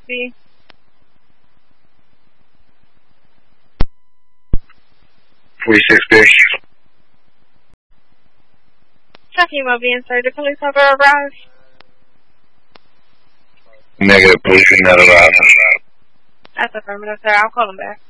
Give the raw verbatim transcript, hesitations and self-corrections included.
B. forty-six B. Checking will be inside. The police have arrived. Negative, police did not arrive. That's affirmative, sir. I'll call them back.